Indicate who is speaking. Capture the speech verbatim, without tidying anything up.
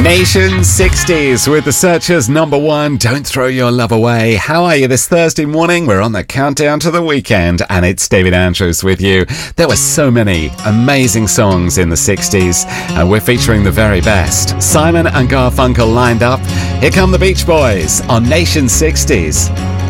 Speaker 1: Nation sixties with the Searchers' number one, Don't Throw Your Love Away. How are you this Thursday morning? We're on the countdown to the weekend, and it's David Andrews with you. There were so many amazing songs in the sixties, and we're featuring the very best. Simon and Garfunkel lined up. Here come the Beach Boys on Nation sixties.